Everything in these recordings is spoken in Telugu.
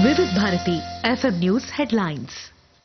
వివిధ భారతి ఎఫ్ఎం న్యూస్ హెడ్లైన్స్.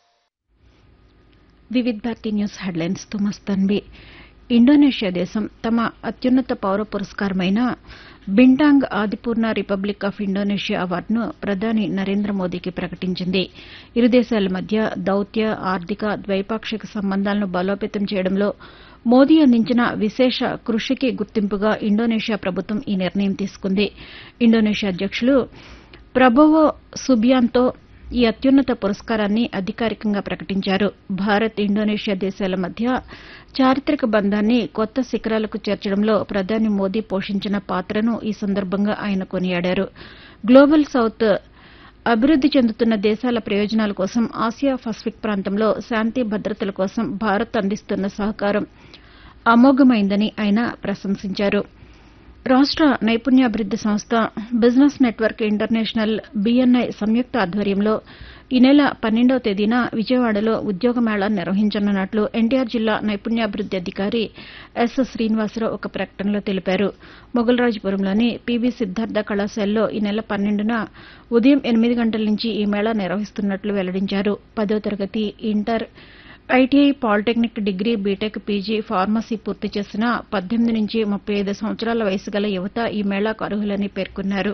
వివిధ భారతి న్యూస్ హెడ్లైన్స్ తో మస్తాన్వి. ఇండోనేషియా దేశం తమ అత్యున్నత పౌర పురస్కారమైన బింటాంగ్ ఆదిపూర్ణ రిపబ్లిక్ ఆఫ్ ఇండోనేషియా అవార్డును ప్రధాని నరేంద్ర మోదీకి ప్రకటించింది. ఇరు దేశాల మధ్య దౌత్య, ఆర్థిక, ద్వైపాక్షిక సంబంధాలను బలోపేతం చేయడంలో మోదీ అందించిన విశేష కృషికి గుర్తింపుగా ఇండోనేషియా ప్రభుత్వం ఈ నిర్ణయం తీసుకుంది. ఇండోనేషియా అధ్యక్షులు ప్రబోవో సుబియాంతో ఈ అత్యున్నత పురస్కారాన్ని అధికారికంగా ప్రకటించారు. భారత్, ఇండోనేషియా దేశాల మధ్య చారిత్రక బంధాన్ని కొత్త శిఖరాలకు చేర్చడంలో ప్రధాని మోదీ పోషించిన పాత్రను ఈ సందర్భంగా ఆయన కొనియాడారు. గ్లోబల్ సౌత్ అభివృద్ది చెందుతున్న దేశాల ప్రయోజనాల కోసం ఆసియా పసిఫిక్ ప్రాంతంలో శాంతి భద్రతల కోసం భారత్ అందిస్తున్న సహకారం అమోఘమైందని ఆయన ప్రశంసించారు. రాష్ట నైపుణ్యాభివృద్ది సంస్థ, బిజినెస్ నెట్వర్క్ ఇంటర్నేషనల్ BNI సంయుక్త ఆధ్వర్యంలో ఈ నెల 12వ తేదీన విజయవాడలో ఉద్యోగ మేళా నిర్వహించనున్నట్లు ఎన్టీఆర్ జిల్లా నైపుణ్యాభివృద్ది అధికారి ఎస్. శ్రీనివాసరావు ఒక ప్రకటనలో తెలిపారు. మొగల్రాజుపురంలోని PB సిద్దార్థ కళాశాలలో ఈ నెల 12న ఉదయం 8 గంటల నుంచి ఈ మేళా నిర్వహిస్తున్నట్లు వెల్లడించారు. 10వ తరగతి, inter, ITI, polytechnic, degree, BTech, PG, pharmacy పూర్తి చేసిన 18 నుంచి 35 సంవత్సరాల వయసు గల యువత ఈ మేళాకు అర్హులని పేర్కొన్నారు.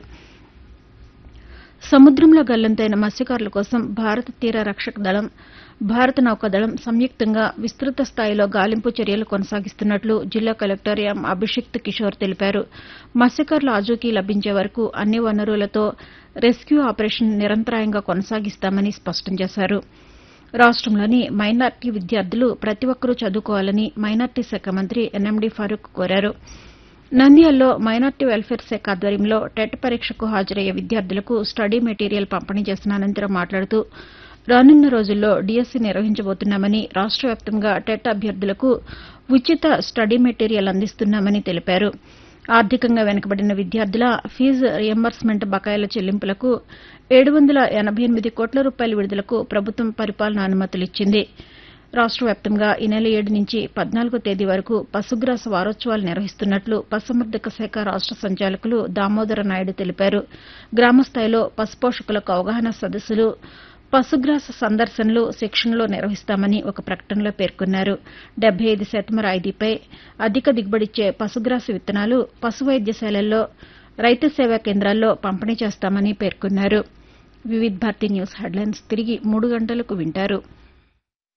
సముద్రంలో గల్లంతైన మత్స్యకారుల కోసం భారత తీర రక్షక దళం, భారత నౌకాదళం సంయుక్తంగా విస్తృత స్థాయిలో గాలింపు చర్యలు కొనసాగిస్తున్నట్లు జిల్లా కలెక్టర్ ఎం. అభిషిక్త్ కిషోర్ తెలిపారు. మత్స్యకారుల ఆచూకీ లభించే వరకు అన్ని వనరులతో రెస్క్యూ ఆపరేషన్ నిరంతరాయంగా కొనసాగిస్తామని స్పష్టం చేశారు. రాష్టంలోని మైనార్టీ విద్యార్థులు ప్రతి ఒక్కరూ చదువుకోవాలని మైనార్టీ శాఖ మంత్రి NMD ఫరూక్ కోరారు. నంద్యాలలో మైనార్టీ వెల్ఫేర్ శాఖ ఆధ్వర్యంలో టెట్ పరీక్షకు హాజరయ్యే విద్యార్థులకు స్టడీ మెటీరియల్ పంపిణీ చేసిన అనంతరం మాట్లాడుతూ రానున్న రోజుల్లో DSE నిర్వహించబోతున్నామని, రాష్ట వ్యాప్తంగా టెట్ అభ్యర్థులకు ఉచిత స్టడీ మెటీరియల్ అందిస్తున్నామని తెలిపారు. ఆర్థికంగా వెనుకబడిన విద్యార్థుల ఫీజు రియంబర్స్మెంట్ బకాయిల చెల్లింపులకు 788 కోట్ల రూపాయల విడుదలకు ప్రభుత్వం పరిపాలనా అనుమతులిచ్చింది. రాష్ట వ్యాప్తంగా ఈ నెల 7 నుంచి 14వ తేదీ వరకు పశుగ్రాస వారోత్సవాలు నిర్వహిస్తున్నట్లు పశుసంవర్ధక శాఖ రాష్ట సంచాలకులు దామోదర నాయుడు తెలిపారు. గ్రామస్థాయిలో పశుపోషకులకు అవగాహన సదస్సులు, పశుగ్రాస సందర్శనలు, శిక్షణలు నిర్వహిస్తామని ఒక ప్రకటనలో పేర్కొన్నారు. 75% రాయితీపై అధిక దిగుబడిచ్చే పశుగ్రాస విత్తనాలు పశు వైద్యశాలల్లో, రైతు సేవా కేంద్రాల్లో పంపిణీ చేస్తామని పేర్కొన్నారు. వివిధ భారతి న్యూస్ హెడ్లైన్స్ తిరిగి 3 గంటలకు వింటారు.